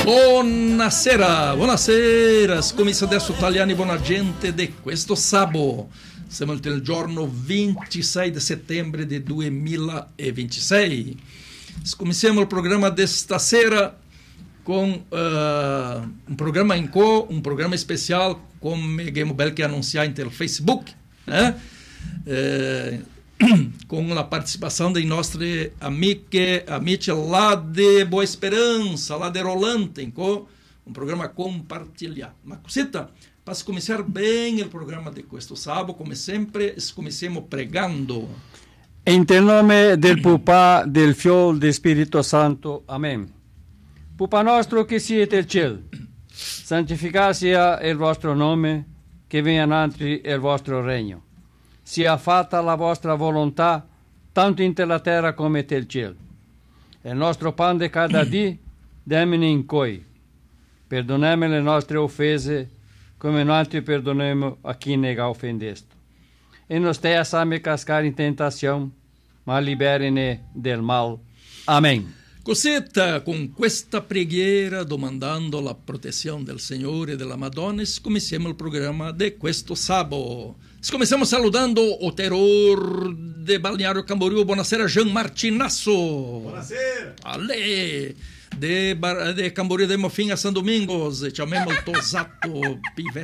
Buonasera, buonasera, scommessa adesso italiani, buona gente di questo sabato. Siamo il giorno 26 di settembre del 2026. Scommissiamo il programma di stasera con un programma in un programma speciale come abbiamo bel che annunciare in Facebook, con la partecipazione dei nostri amici là di Boa Esperança, lá de Rolante, com un programma compartilhato. Ma cosita, para começar bem o programa de questo sábado, come sempre, cominciamo pregando. In nome del Papà, del Figlio, del Spirito Santo. Amen. Papà nostro che siete al cielo, santificato sia il vostro nome, che venga innanzi il vostro regno. Sia fatta la vostra volontà, tanto in la terra come nel cielo. Il nostro pane di cada dì, dammene in coi. Perdoniamo le nostre offese, come noi perdoniamo a chi ne ha offendesto. E non stia a me cascare in tentazione, ma liberine del mal. Amen. Cosetta, con questa preghiera, domandando la protezione del Signore e della Madonna, cominciamo il programma di questo sabato. Cominciamo saludando o terror de Balneário Camboriú. Buonasera, Jean Martinasso. Buonasera. Ale. De Camboriú de Mofim a São Domingos. Chamemos Tosato Pivete.